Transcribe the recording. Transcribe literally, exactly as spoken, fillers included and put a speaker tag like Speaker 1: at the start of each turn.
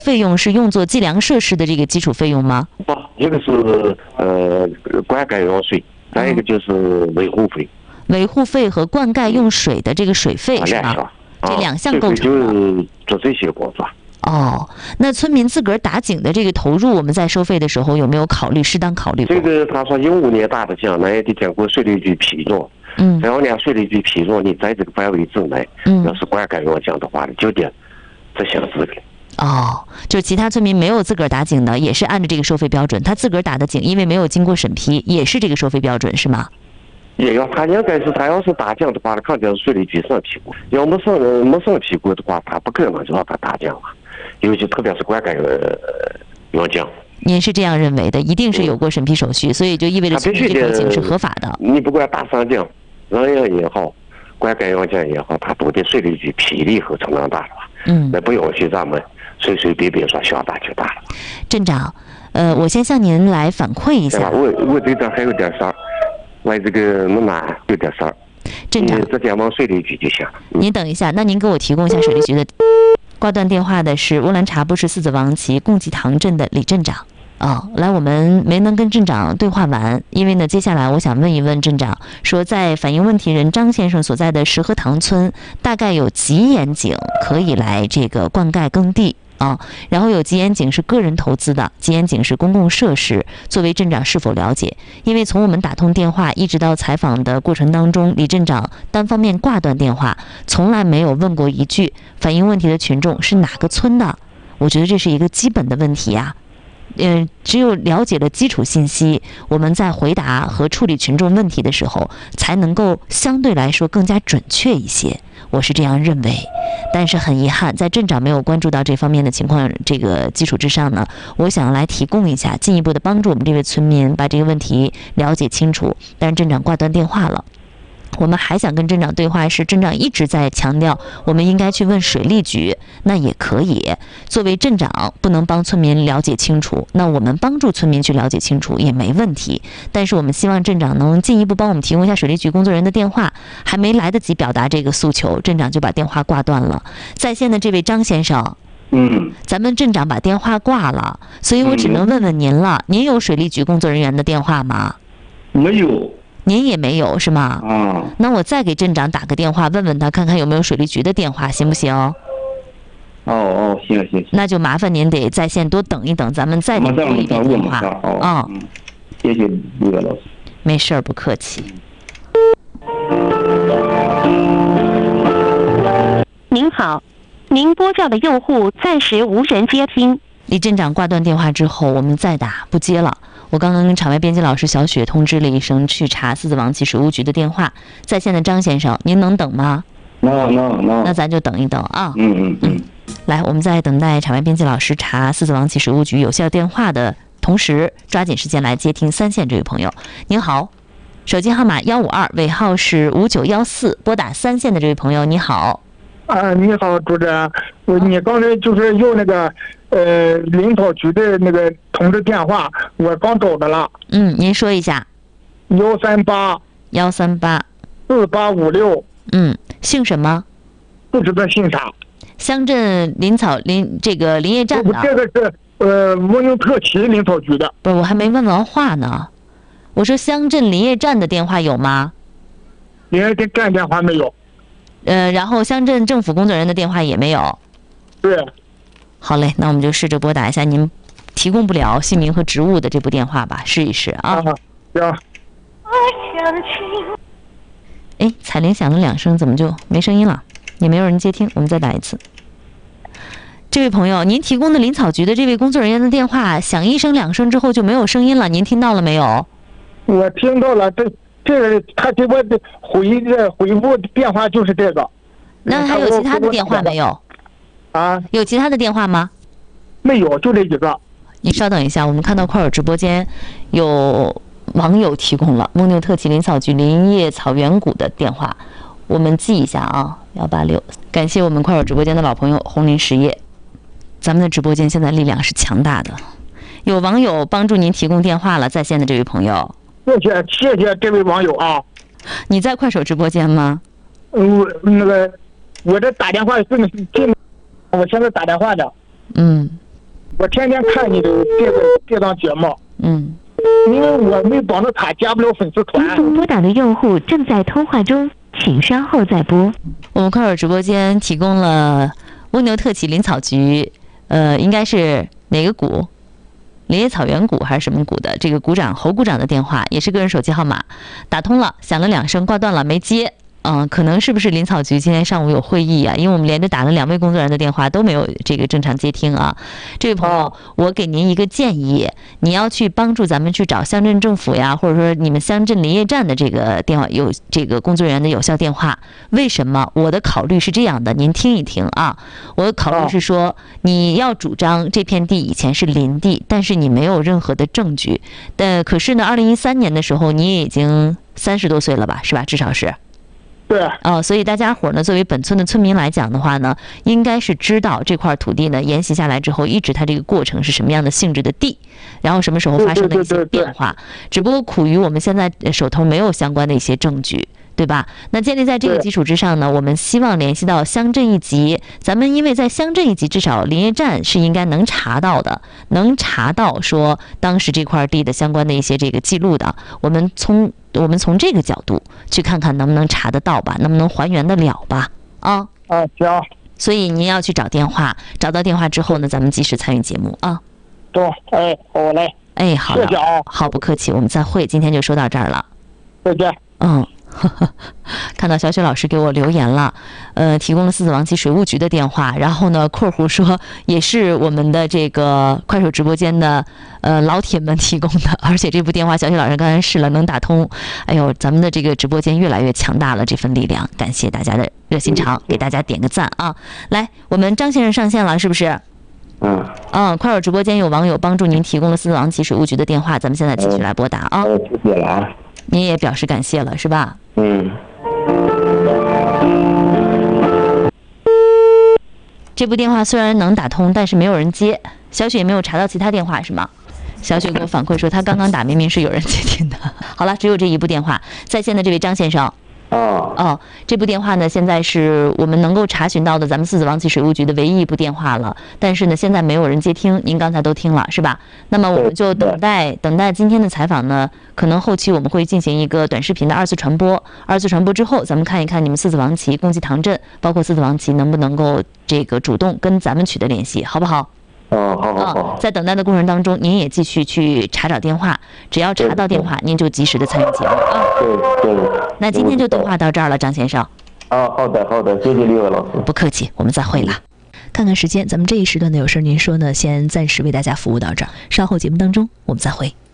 Speaker 1: 费用是用作计量设施的这个基础费用吗？
Speaker 2: 不，一个是呃灌溉用水，再一个就是维护费。
Speaker 1: 维护费和灌溉用水的这个水费
Speaker 2: 啊，
Speaker 1: 是吧？
Speaker 2: 两项，
Speaker 1: 这两项构成
Speaker 2: 就
Speaker 1: 的。
Speaker 2: 是做这些工作。
Speaker 1: 哦，那村民自个儿打井的这个投入，我们在收费的时候有没有考虑适当考虑过？
Speaker 2: 这个他说一五年打的井，那也得经过水利局批准。
Speaker 1: 嗯，
Speaker 2: 只要人家水利局批准，你在这个范围之内，
Speaker 1: 嗯，
Speaker 2: 要是灌溉用井的话，就得执行自个。
Speaker 1: 哦，就其他村民没有自个儿打井的，也是按照这个收费标准。他自个儿打的井，因为没有经过审批，也是这个收费标准，是吗？
Speaker 2: 也要他应该是他要是打井的话，肯定是水利局审批过。要没审没审批过的话，他不可能就让他打井了。尤其特别是灌溉用井。
Speaker 1: 您是这样认为的，一定是有过审批手续，所以就意味着村民这口井是合法的。
Speaker 2: 你不管打山井、人营也好，灌溉用井也好，他都得水利局批了以后才能打了。
Speaker 1: 嗯，
Speaker 2: 那不允许咱们随随便便说想打就打了。
Speaker 1: 镇长，呃，我先向您来反馈一下。
Speaker 2: 我我这边还有点事儿，我这个木南有点事儿。
Speaker 1: 镇长，
Speaker 2: 直接往水利局就行。
Speaker 1: 嗯、您等一下，那您给我提供一下水利局的。挂断电话的是乌兰察布市四子王旗贡吉塘镇的李镇长。哦，来，我们没能跟镇长对话完，因为呢，接下来我想问一问镇长，说在反映问题人张先生所在的石河塘村，大概有几眼井可以来这个灌溉耕地啊？然后有几眼井是个人投资的，几眼井是公共设施。作为镇长是否了解？因为从我们打通电话一直到采访的过程当中，李镇长单方面挂断电话，从来没有问过一句反映问题的群众是哪个村的。我觉得这是一个基本的问题呀、啊。嗯，只有了解了基础信息，我们在回答和处理群众问题的时候，才能够相对来说更加准确一些。我是这样认为。但是很遗憾，在镇长没有关注到这方面的情况这个基础之上呢，我想来提供一下进一步的帮助我们这位村民把这个问题了解清楚。但是镇长挂断电话了。我们还想跟镇长对话，是镇长一直在强调我们应该去问水利局，那也可以。作为镇长不能帮村民了解清楚，那我们帮助村民去了解清楚也没问题。但是我们希望镇长能进一步帮我们提供一下水利局工作人员的电话。还没来得及表达这个诉求，镇长就把电话挂断了。在线的这位张先生，
Speaker 2: 嗯，
Speaker 1: 咱们镇长把电话挂了，所以我只能问问您了，您有水利局工作人员的电话吗？
Speaker 2: 没有。
Speaker 1: 您也没有是吗？
Speaker 2: 啊，
Speaker 1: 那我再给镇长打个电话，问问他，看看有没有水利局的电话，行不行？
Speaker 2: 哦哦，行行行。
Speaker 1: 那就麻烦您得在线多等一等，咱们再给拨一遍电话。啊、
Speaker 2: 嗯，谢谢李老师。
Speaker 1: 没事儿，不客气。
Speaker 3: 您好，您拨叫的用户暂时无人接听。
Speaker 1: 李镇长挂断电话之后，我们再打不接了。我刚刚跟场外编辑老师小雪通知了一声去查四子王旗水务局的电话。在线的张先生，您能等吗？
Speaker 2: 能能能。
Speaker 1: 那咱就等一等啊。
Speaker 2: 嗯嗯嗯。
Speaker 1: 来，我们在等待场外编辑老师查四子王旗水务局有效电话的同时，抓紧时间来接听三线这位朋友。您好，手机号码幺五二，尾号是五九幺四，拨打三线的这位朋友，你好。
Speaker 4: 啊，你好，主持人，我你刚才就是用那个呃领导局的那个同志电话，我刚找着了。
Speaker 1: 嗯，您说一下。
Speaker 4: 幺三八
Speaker 1: 幺三八
Speaker 4: 四八五六。
Speaker 1: 嗯，姓什么？
Speaker 4: 不知道姓啥。
Speaker 1: 乡镇林草林这个林业站的。
Speaker 4: 这个是呃乌宁特旗林草局的。
Speaker 1: 不是，我还没问完话呢。我说乡镇林业站的电话有吗？
Speaker 4: 林业站电话没有。
Speaker 1: 呃，然后乡镇政府工作人员的电话也没有。
Speaker 4: 对。
Speaker 1: 好嘞，那我们就试着拨打一下您提供不了姓名和职务的这部电话吧，试一试啊。
Speaker 4: 行。
Speaker 1: 哎，彩铃响了两声，怎么就没声音了？也没有人接听，我们再打一次。这位朋友，您提供的林草局的这位工作人员的电话响一声两声之后就没有声音了，您听到了没有？
Speaker 4: 我听到了，这这个他给我的回的回复电话就是这个。
Speaker 1: 那还有其他的电话没有？
Speaker 4: 啊？
Speaker 1: 有其他的电话吗？
Speaker 4: 没有，就这几个。
Speaker 1: 你稍等一下，我们看到快手直播间有网友提供了蒙牛特旗林草局林业草原谷的电话，我们记一下啊，幺八六。感谢我们快手直播间的老朋友红林实业，咱们的直播间现在力量是强大的，有网友帮助您提供电话了，在线的这位朋友，
Speaker 4: 谢谢谢谢这位网友啊。
Speaker 1: 你在快手直播间吗？
Speaker 4: 我那个我这打电话是进，我现在打电话的。
Speaker 1: 嗯，
Speaker 4: 我天天看你的这个这档节目，
Speaker 1: 嗯，
Speaker 4: 因为我没绑着卡，加不了粉丝团。
Speaker 3: 您所拨打的用户正在通话中，请稍后再拨。
Speaker 1: 我们快手直播间提供了蜗牛特起灵草菊，呃，应该是哪个股？林业草原股还是什么股的？这个股长侯股长的电话也是个人手机号码，打通了，响了两声，挂断了，没接。嗯，可能是不是林草菊今天上午有会议啊？因为我们连着打了两位工作人员的电话都没有这个正常接听啊。这位朋友，
Speaker 4: 哦、
Speaker 1: 我给您一个建议，你要去帮助咱们去找乡镇政府呀，或者说你们乡镇林业站的这个电话有这个工作人员的有效电话。为什么？我的考虑是这样的，您听一听啊。我的考虑是说，哦、你要主张这片地以前是林地，但是你没有任何的证据。但可是呢，二零一三年的时候你也已经三十多岁了吧，是吧？至少是。
Speaker 4: 对，
Speaker 1: 哦，所以大家伙呢，作为本村的村民来讲的话呢，应该是知道这块土地呢沿袭下来之后，一直它这个过程是什么样的性质的地，然后什么时候发生的一些变化，只不过苦于我们现在手头没有相关的一些证据。对吧？那建立在这个基础之上呢，我们希望联系到乡镇一级。咱们因为在乡镇一级，至少林业站是应该能查到的，能查到说当时这块地的相关的一些这个记录的。我们从我们从这个角度去看看能不能查得到吧，能不能还原得了吧？啊
Speaker 4: 啊，行。
Speaker 1: 所以您要去找电话，找到电话之后呢，咱们及时参与节目啊。
Speaker 4: 对，哎，好嘞。
Speaker 1: 哎，好了，
Speaker 4: 谢谢啊。
Speaker 1: 好，不客气，我们再会。今天就说到这儿了。
Speaker 4: 再见。
Speaker 1: 嗯。看到小雪老师给我留言了，呃，提供了四子王旗水务局的电话，然后呢，括弧说也是我们的这个快手直播间的呃老铁们提供的，而且这部电话小雪老师刚才试了能打通，哎呦，咱们的这个直播间越来越强大了，这份力量，感谢大家的热心肠，给大家点个赞啊！来，我们张先生上线了，是不是？
Speaker 2: 嗯。
Speaker 1: 嗯，快手直播间有网友帮助您提供了四子王旗水务局的电话，咱们现在继续来拨打啊！
Speaker 2: 谢谢了啊！
Speaker 1: 您也表示感谢了，是吧？
Speaker 2: 嗯。
Speaker 1: 这部电话虽然能打通，但是没有人接。小雪也没有查到其他电话，是吗？小雪给我反馈说，她刚刚打明明是有人接听的。好了，只有这一部电话。在线的这位张先生。
Speaker 2: 哦。
Speaker 1: 哦，这部电话呢，现在是我们能够查询到的咱们四子王旗水务局的唯一一部电话了。但是呢，现在没有人接听，您刚才都听了是吧？那么我们就等待等待今天的采访呢，可能后期我们会进行一个短视频的二次传播。二次传播之后，咱们看一看你们四子王旗、共济堂镇，包括四子王旗能不能够这个主动跟咱们取得联系，好不好？
Speaker 2: 哦，好好好。
Speaker 1: 在等待的过程当中，您也继续去查找电话，只要查到电话，您就及时的参与节目啊。
Speaker 2: 对对。
Speaker 1: 那今天就对话到这儿了，张先生。
Speaker 2: 啊，好的好的，谢谢李伟老师。
Speaker 1: 不客气，我们再会了。看看时间，咱们这一时段的有事您说呢，先暂时为大家服务到这儿，稍后节目当中我们再会。